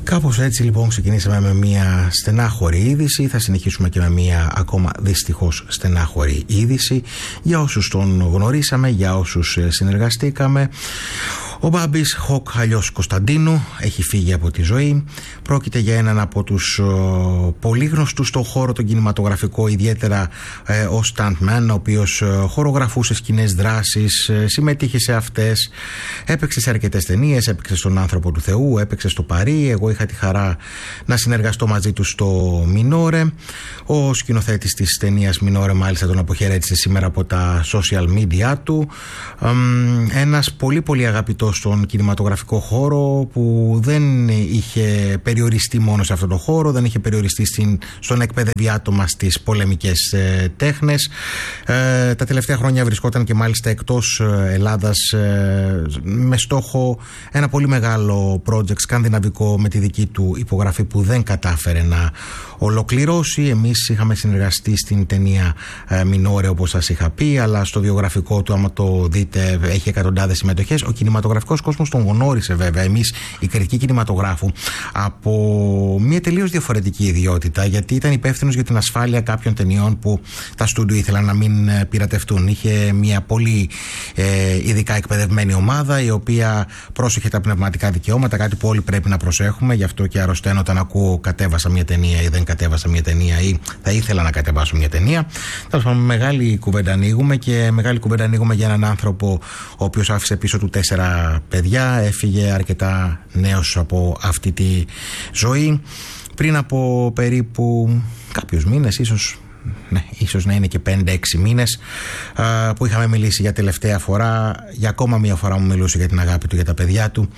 Κάπως έτσι λοιπόν ξεκινήσαμε με μια στενάχωρη είδηση. Θα συνεχίσουμε και με μια ακόμα δυστυχώς στενάχωρη είδηση για όσους τον γνωρίσαμε, για όσους συνεργαστήκαμε. Ο Μπάμπης Χοκ, αλλιώς Κωνσταντίνου, έχει φύγει από τη ζωή. Πρόκειται για έναν από τους πολύ γνωστούς στον χώρο τον κινηματογραφικό, ιδιαίτερα ο stuntman, ο οποίος χορογραφούσε σκηνές δράσης, συμμετείχε σε αυτές, έπαιξε σε αρκετές ταινίες, έπαιξε στον Άνθρωπο του Θεού, έπαιξε στο Παρί. Εγώ είχα τη χαρά να συνεργαστώ μαζί του στο Μινόρε. Ο σκηνοθέτης της ταινίας Μινόρε μάλιστα τον αποχαιρέτησε σήμερα από τα social media του. Ένας πολύ πολύ αγαπητός στον κινηματογραφικό χώρο, που δεν είχε περιοριστεί μόνο σε αυτόν τον χώρο, δεν είχε περιοριστεί στον εκπαιδεύει άτομα στις πολεμικές τέχνες. Τα τελευταία χρόνια βρισκόταν και μάλιστα εκτός Ελλάδας, με στόχο ένα πολύ μεγάλο project σκανδιναβικό με τη δική του υπογραφή που δεν κατάφερε να ολοκληρώσει. Εμείς είχαμε συνεργαστεί στην ταινία Μινόρε, όπως σας είχα πει, αλλά στο βιογραφικό του, άμα το δείτε, έχει εκατοντάδες συμμετοχές. Ο κινηματογραφικός κόσμος τον γνώρισε βέβαια, εμείς οι κριτικοί κινηματογράφου, από μια τελείως διαφορετική ιδιότητα, γιατί ήταν υπεύθυνος για την ασφάλεια κάποιων ταινιών που τα στούντιο ήθελαν να μην πειρατευτούν. Είχε μια πολύ ειδικά εκπαιδευμένη ομάδα, η οποία πρόσεχε τα πνευματικά δικαιώματα, κάτι που όλοι πρέπει να προσέχουμε. Γι' αυτό και αρρωσταίνω όταν ακούω κατέβασα μια ταινία ή δεν κατέβασα μια ταινία ή θα ήθελα να κατεβάσω μια ταινία. Τέλος πάντων, μεγάλη κουβέντα ανοίγουμε, και μεγάλη κουβέντα ανοίγουμε για έναν άνθρωπο ο οποίος άφησε πίσω του 4 παιδιά, έφυγε αρκετά νέος από αυτή τη ζωή. Πριν από περίπου κάποιους μήνες, ίσως να είναι και 5-6 μήνες, που είχαμε μιλήσει για τελευταία φορά. Για ακόμα μια φορά μου μιλούσε για την αγάπη του για τα παιδιά του.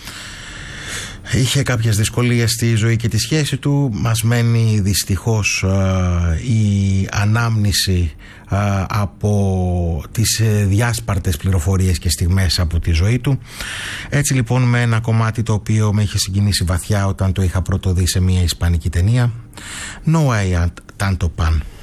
Είχε κάποιες δυσκολίες στη ζωή και τη σχέση του. Μας μένει δυστυχώς η ανάμνηση από τις διάσπαρτες πληροφορίες και στιγμές από τη ζωή του. Έτσι λοιπόν, με ένα κομμάτι το οποίο με είχε συγκινήσει βαθιά όταν το είχα πρώτο δει σε μια ισπανική ταινία, No hay tanto pan.